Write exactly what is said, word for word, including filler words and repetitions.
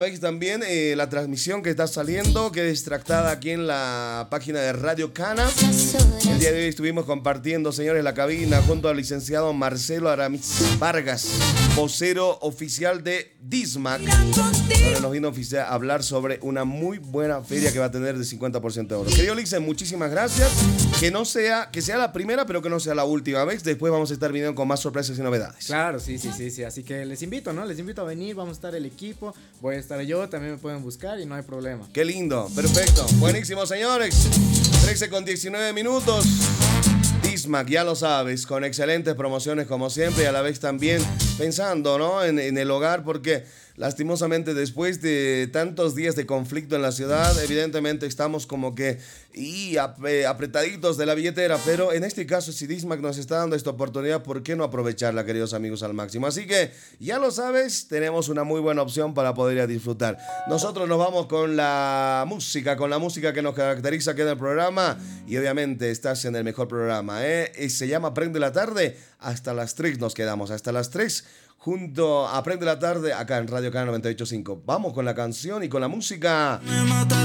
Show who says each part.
Speaker 1: Veis también eh, la transmisión que está saliendo, que es extractada aquí en la página de Radio Cana. El día de hoy estuvimos compartiendo, señores, la cabina junto al licenciado Marcelo Aramis Vargas, vocero oficial de DISMAC, donde nos vino a hablar sobre una muy buena feria que va a tener de cincuenta por ciento de oro. Querido Licen, muchísimas gracias. Que no sea, que sea la primera, pero que no sea la última vez. Después vamos a estar viniendo con más sorpresas y novedades.
Speaker 2: Claro, sí, sí, sí, sí. Así que les invito, ¿no? Les invito a venir, vamos a estar el equipo, voy a estar yo, también me pueden buscar y no hay problema.
Speaker 1: Qué lindo, perfecto. Buenísimo, señores. trece con diecinueve minutos. DISMAC, ya lo sabes, con excelentes promociones como siempre y a la vez también pensando, ¿no? en, en el hogar, porque lastimosamente después de tantos días de conflicto en la ciudad, evidentemente estamos como que y apretaditos de la billetera, pero en este caso si DISMAC nos está dando esta oportunidad, ¿por qué no aprovecharla, queridos amigos, al máximo? Así que ya lo sabes, tenemos una muy buena opción para poder disfrutar. Nosotros nos vamos con la música, con la música que nos caracteriza aquí en el programa y obviamente estás en el mejor programa, ¿eh? Y se llama Prende la Tarde, hasta las tres nos quedamos, hasta las tres junto a Prende la Tarde acá en Radio Cana noventa y ocho punto cinco. Vamos con la canción y con la música.